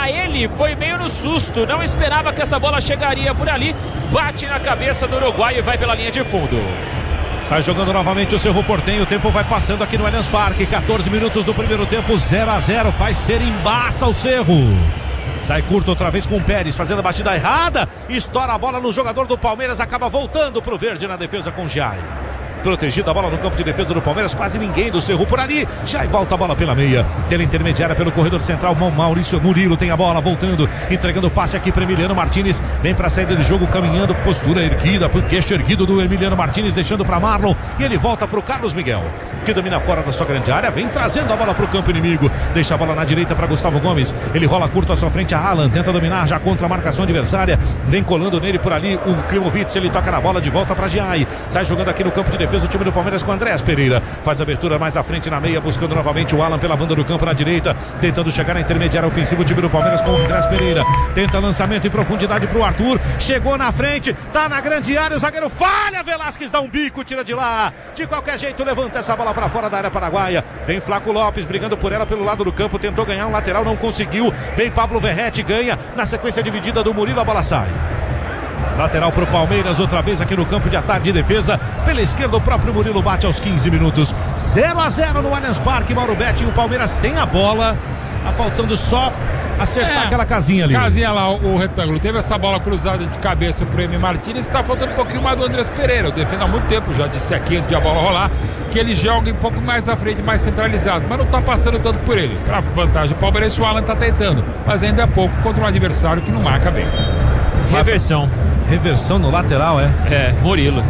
para ele foi meio no susto, não esperava que essa bola chegaria por ali, bate na cabeça do uruguaio e vai pela linha de fundo. Sai jogando novamente o Cerro Porteño, o tempo vai passando aqui no Allianz Parque, 14 minutos do primeiro tempo, 0-0, faz ser embaça o Cerro. Sai curto outra vez com o Pérez, fazendo a batida errada, estoura a bola no jogador do Palmeiras, acaba voltando pro verde na defesa com o Jai. Protegida a bola no campo de defesa do Palmeiras, quase ninguém do Cerro por ali. Já volta a bola pela meia. Tela intermediária pelo corredor central. Maurício Murilo tem a bola voltando, entregando o passe aqui para Emiliano Martínez. Vem para a saída de jogo, caminhando, postura erguida, queixo erguido do Emiliano Martínez, deixando para Marlon. E ele volta para o Carlos Miguel, que domina fora da sua grande área. Vem trazendo a bola para o campo inimigo. Deixa a bola na direita para Gustavo Gomes. Ele rola curto à sua frente. A Alan tenta dominar já contra a marcação adversária. Vem colando nele por ali o Klimovic. Ele toca na bola de volta para Giai. Sai jogando aqui no campo de defesa o time do Palmeiras com Andrés Pereira. Faz abertura mais à frente na meia, buscando novamente o Alan pela banda do campo na direita, tentando chegar na intermediária ofensiva o time do Palmeiras com o Andrés Pereira. Tenta lançamento em profundidade pro Arthur. Chegou na frente, tá na grande área, o zagueiro falha, Velasquez dá um bico, tira de lá. De qualquer jeito, levanta essa bola para fora da área paraguaia. Vem Flaco Lopes brigando por ela pelo lado do campo, tentou ganhar um lateral, não conseguiu. Vem Pablo Verrete, ganha na sequência dividida do Murilo, a bola sai. Lateral para o Palmeiras, outra vez aqui no campo de ataque de defesa. Pela esquerda, o próprio Murilo bate aos 15 minutos. 0-0 no Allianz Parque. Mauro Betti, o Palmeiras tem a bola. Tá faltando só acertar aquela casinha ali. Casinha lá, o retângulo. Teve essa bola cruzada de cabeça pro Emi Martínez. Tá faltando um pouquinho mais do Andrés Pereira. Eu defendo há muito tempo, já disse aqui antes de a bola rolar, que ele joga um pouco mais à frente, mais centralizado. Mas não tá passando tanto por ele. Pra vantagem do Palmeiras, o Alan tá tentando. Mas ainda é pouco contra um adversário que não marca bem. Reversão no lateral, Murilo.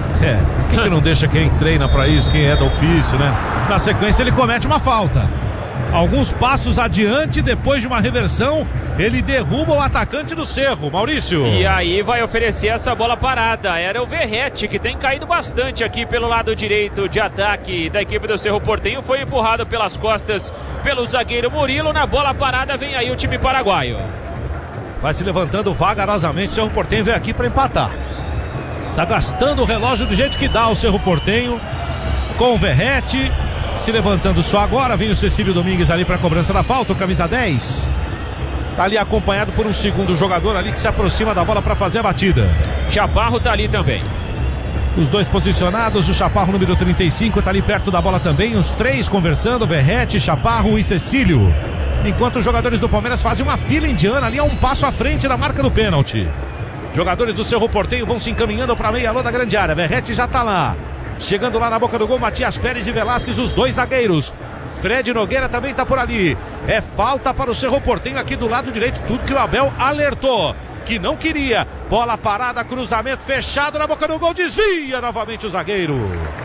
Quem que não deixa quem treina pra isso, quem é do ofício, né? Na sequência ele comete uma falta. Alguns passos adiante, depois de uma reversão, ele derruba o atacante do Cerro, Maurício. E aí vai oferecer essa bola parada. Era o Verrete, que tem caído bastante aqui pelo lado direito de ataque da equipe do Cerro Porteño. Foi empurrado pelas costas pelo zagueiro Murilo. Na bola parada vem aí o time paraguaio. Vai se levantando vagarosamente. O Cerro Porteño vem aqui para empatar. Tá gastando o relógio do jeito que dá o Cerro Porteño. Com o Verrete se levantando só agora. Vem o Cecílio Domingues ali para a cobrança da falta. O camisa 10 tá ali acompanhado por um segundo jogador ali que se aproxima da bola para fazer a batida. Chaparro tá ali também. Os dois posicionados. O Chaparro número 35 tá ali perto da bola também. Os três conversando. Verrete, Chaparro e Cecílio. Enquanto os jogadores do Palmeiras fazem uma fila indiana ali a um passo à frente da marca do pênalti. Jogadores do Cerro Porteño vão se encaminhando para a meia-lua da grande área. Verrete já tá lá. Chegando lá na boca do gol, Matias Pérez e Velasquez, os dois zagueiros. Fred Nogueira também tá por ali. É falta para o Cerro Porteño aqui do lado direito. Tudo que o Abel alertou que não queria. Bola parada, cruzamento fechado na boca do gol. Desvia novamente o zagueiro.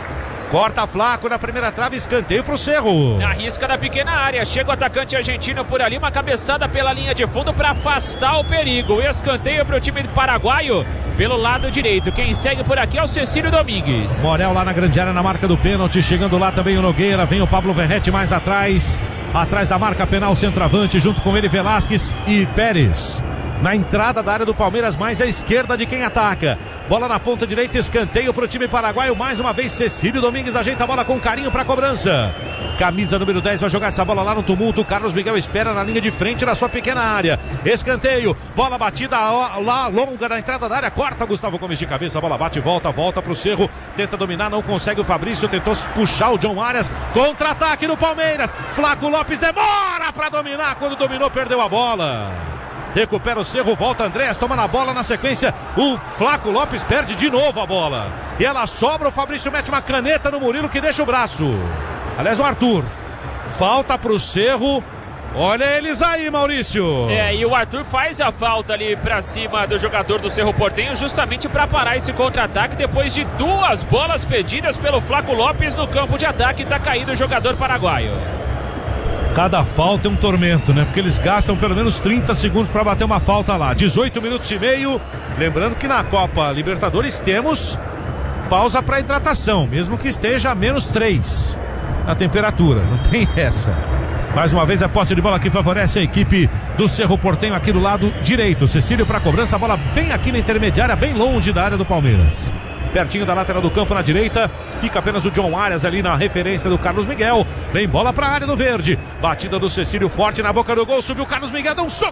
Corta Flaco na primeira trave, escanteio pro Cerro. Na risca da pequena área, chega o atacante argentino por ali, uma cabeçada pela linha de fundo para afastar o perigo. Escanteio pro time paraguaio pelo lado direito. Quem segue por aqui é o Cecílio Domingues. Morel lá na grande área na marca do pênalti, chegando lá também o Nogueira, vem o Pablo Verrete mais atrás da marca penal, centroavante, junto com ele Velasquez e Pérez. Na entrada da área do Palmeiras, mais à esquerda de quem ataca. Bola na ponta direita, escanteio para o time paraguaio. Mais uma vez, Cecílio Domingues ajeita a bola com carinho para a cobrança. Camisa número 10 vai jogar essa bola lá no tumulto. Carlos Miguel espera na linha de frente na sua pequena área. Escanteio, bola batida lá longa na entrada da área. Corta Gustavo Gomes de cabeça, a bola bate e volta para o Cerro. Tenta dominar, não consegue o Fabrício. Tentou puxar o John Arias. Contra-ataque no Palmeiras. Flaco Lopes demora para dominar. Quando dominou, perdeu a bola. Recupera o Cerro, volta Andrés, toma na bola na sequência. O Flaco Lopes perde de novo a bola. E ela sobra, o Fabrício mete uma caneta no Murilo que deixa o braço. Aliás, o Arthur. Falta pro Cerro. Olha eles aí, Maurício. E o Arthur faz a falta ali pra cima do jogador do Cerro Porteño, justamente para parar esse contra-ataque depois de duas bolas pedidas pelo Flaco Lopes no campo de ataque. Tá caído o jogador paraguaio. Cada falta é um tormento, né? Porque eles gastam pelo menos 30 segundos para bater uma falta lá. 18 minutos e meio. Lembrando que na Copa Libertadores temos pausa para hidratação, mesmo que esteja a -3 na temperatura. Não tem essa. Mais uma vez a posse de bola que favorece a equipe do Cerro Porteño aqui do lado direito. Cecílio para cobrança, a bola bem aqui na intermediária, bem longe da área do Palmeiras. Pertinho da lateral do campo na direita, fica apenas o John Arias ali na referência do Carlos Miguel. Vem bola para a área do verde. Batida do Cecílio forte na boca do gol, subiu o Carlos Miguel, deu um soco